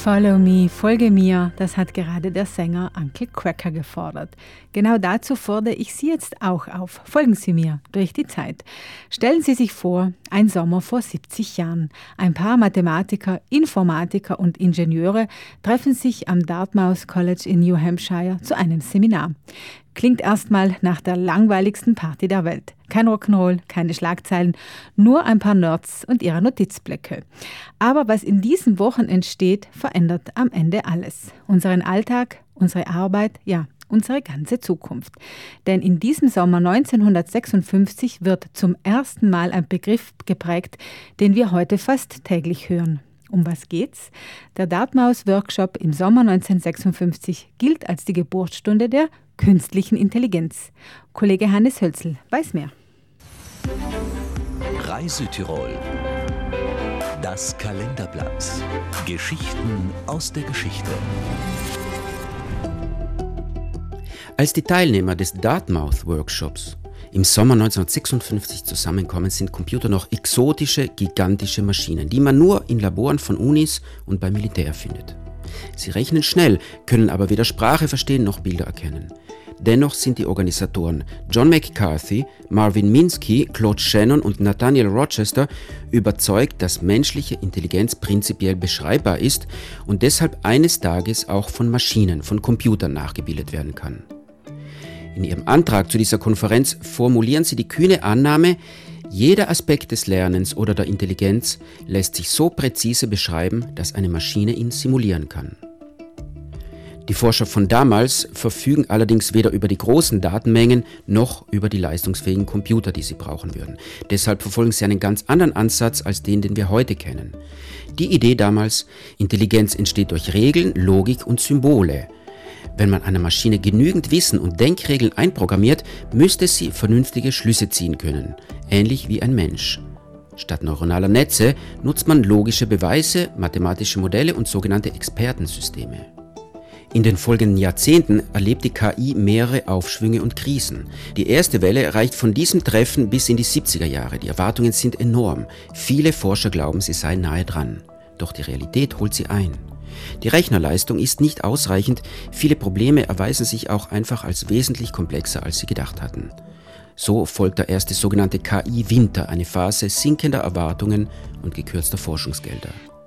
Follow me, folge mir, das hat gerade der Sänger Uncle Cracker gefordert. Genau dazu fordere ich Sie jetzt auch auf. Folgen Sie mir durch die Zeit. Stellen Sie sich vor, ein Sommer vor 70 Jahren. Ein paar Mathematiker, Informatiker und Ingenieure treffen sich am Dartmouth College in New Hampshire zu einem Seminar. Klingt erstmal nach der langweiligsten Party der Welt. Kein Rock'n'Roll, keine Schlagzeilen, nur ein paar Nerds und ihre Notizblöcke. Aber was in diesen Wochen entsteht, verändert am Ende alles. Unseren Alltag, unsere Arbeit, ja, unsere ganze Zukunft. Denn in diesem Sommer 1956 wird zum ersten Mal ein Begriff geprägt, den wir heute fast täglich hören. Um was geht's? Der Dartmouth Workshop im Sommer 1956 gilt als die Geburtsstunde der künstlichen Intelligenz. Kollege Hannes Hölzl weiß mehr. Reise Tirol. Das Kalenderblatt. Geschichten aus der Geschichte. Als die Teilnehmer des Dartmouth Workshops im Sommer 1956 zusammenkommen, sind Computer noch exotische, gigantische Maschinen, die man nur in Laboren von Unis und beim Militär findet. Sie rechnen schnell, können aber weder Sprache verstehen noch Bilder erkennen. Dennoch sind die Organisatoren John McCarthy, Marvin Minsky, Claude Shannon und Nathaniel Rochester überzeugt, dass menschliche Intelligenz prinzipiell beschreibbar ist und deshalb eines Tages auch von Maschinen, von Computern nachgebildet werden kann. In ihrem Antrag zu dieser Konferenz formulieren sie die kühne Annahme, jeder Aspekt des Lernens oder der Intelligenz lässt sich so präzise beschreiben, dass eine Maschine ihn simulieren kann. Die Forscher von damals verfügen allerdings weder über die großen Datenmengen noch über die leistungsfähigen Computer, die sie brauchen würden. Deshalb verfolgen sie einen ganz anderen Ansatz als den wir heute kennen. Die Idee damals, Intelligenz entsteht durch Regeln, Logik und Symbole. Wenn man einer Maschine genügend Wissen und Denkregeln einprogrammiert, müsste sie vernünftige Schlüsse ziehen können, ähnlich wie ein Mensch. Statt neuronaler Netze nutzt man logische Beweise, mathematische Modelle und sogenannte Expertensysteme. In den folgenden Jahrzehnten erlebt die KI mehrere Aufschwünge und Krisen. Die erste Welle reicht von diesem Treffen bis in die 70er Jahre. Die Erwartungen sind enorm. Viele Forscher glauben, sie seien nahe dran. Doch die Realität holt sie ein. Die Rechnerleistung ist nicht ausreichend, viele Probleme erweisen sich auch einfach als wesentlich komplexer, als sie gedacht hatten. So folgt der erste sogenannte KI-Winter, eine Phase sinkender Erwartungen und gekürzter Forschungsgelder.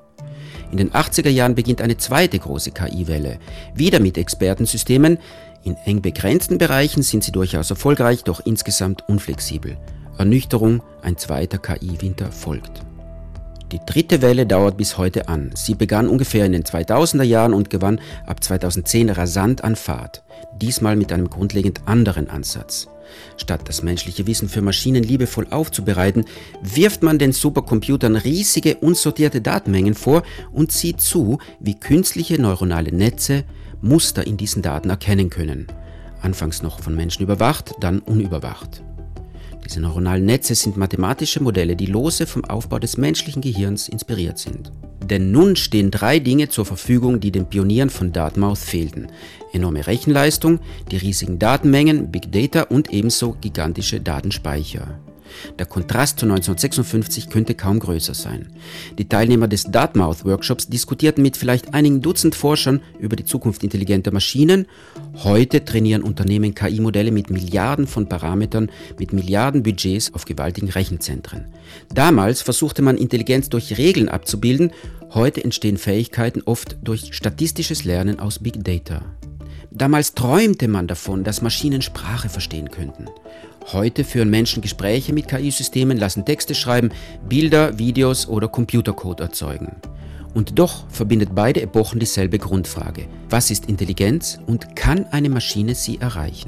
In den 80er Jahren beginnt eine zweite große KI-Welle, wieder mit Expertensystemen. In eng begrenzten Bereichen sind sie durchaus erfolgreich, doch insgesamt unflexibel. Ernüchterung, ein zweiter KI-Winter folgt. Die dritte Welle dauert bis heute an. Sie begann ungefähr in den 2000er Jahren und gewann ab 2010 rasant an Fahrt. Diesmal mit einem grundlegend anderen Ansatz. Statt das menschliche Wissen für Maschinen liebevoll aufzubereiten, wirft man den Supercomputern riesige, unsortierte Datenmengen vor und sieht zu, wie künstliche neuronale Netze Muster in diesen Daten erkennen können. Anfangs noch von Menschen überwacht, dann unüberwacht. Diese neuronalen Netze sind mathematische Modelle, die lose vom Aufbau des menschlichen Gehirns inspiriert sind. Denn nun stehen 3 Dinge zur Verfügung, die den Pionieren von Dartmouth fehlten. Enorme Rechenleistung, die riesigen Datenmengen, Big Data und ebenso gigantische Datenspeicher. Der Kontrast zu 1956 könnte kaum größer sein. Die Teilnehmer des Dartmouth Workshops diskutierten mit vielleicht einigen Dutzend Forschern über die Zukunft intelligenter Maschinen. Heute trainieren Unternehmen KI-Modelle mit Milliarden von Parametern, mit Milliarden Budgets auf gewaltigen Rechenzentren. Damals versuchte man Intelligenz durch Regeln abzubilden. Heute entstehen Fähigkeiten oft durch statistisches Lernen aus Big Data. Damals träumte man davon, dass Maschinen Sprache verstehen könnten. Heute führen Menschen Gespräche mit KI-Systemen, lassen Texte schreiben, Bilder, Videos oder Computercode erzeugen. Und doch verbindet beide Epochen dieselbe Grundfrage. Was ist Intelligenz und kann eine Maschine sie erreichen?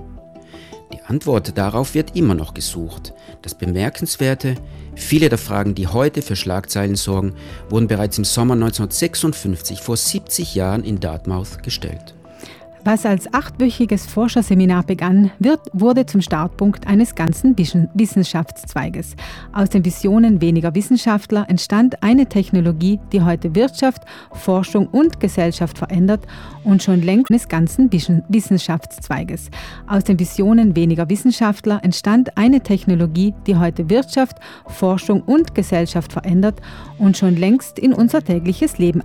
Die Antwort darauf wird immer noch gesucht. Das Bemerkenswerte, viele der Fragen, die heute für Schlagzeilen sorgen, wurden bereits im Sommer 1956, vor 70 Jahren in Dartmouth gestellt. Was als 8-wöchiges Forscherseminar begann, wurde zum Startpunkt eines ganzen Wissenschaftszweiges. Aus den Visionen weniger Wissenschaftler entstand eine Technologie, die heute Wirtschaft, Forschung und Gesellschaft verändert und schon längst eines ganzen Wissenschaftszweiges. Aus den Visionen weniger Wissenschaftler entstand eine Technologie, die heute Wirtschaft, Forschung und Gesellschaft verändert und schon längst in unser tägliches Leben